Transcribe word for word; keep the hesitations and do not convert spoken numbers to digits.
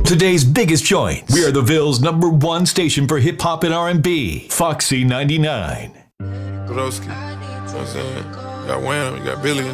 Today's biggest joints. We are the Ville's number one station for hip hop and R and B. Foxy ninety-nine. Broski. You know what I'm saying? You got Wham, you got Billy.